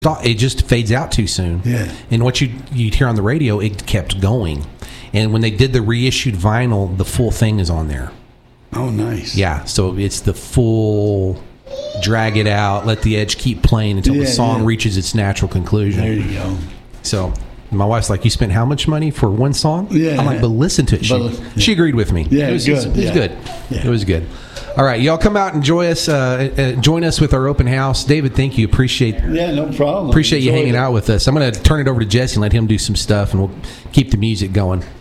it just fades out too soon. Yeah. And what you'd hear on the radio, it kept going. And when they did the reissued vinyl, the full thing is on there. Oh, nice. Yeah, so it's the full drag it out, let the edge keep playing until the song reaches its natural conclusion. There you go. So my wife's like, you spent how much money for one song? Yeah. I'm like, but listen to it. She agreed with me. Yeah, it was good. It was good. Yeah. It was good. All right, y'all come out and join us with our open house. David, thank you. Appreciate no problem. Appreciate you hanging out with us. I'm going to turn it over to Jesse and let him do some stuff, and we'll keep the music going.